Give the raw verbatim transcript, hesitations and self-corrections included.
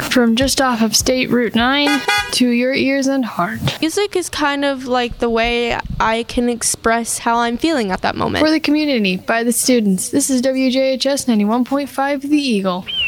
from just off of State Route nine to your ears and heart. Music is kind of like the way I can express how I'm feeling at that moment. For the community, by the students, this is W J H S ninety-one point five The Eagle.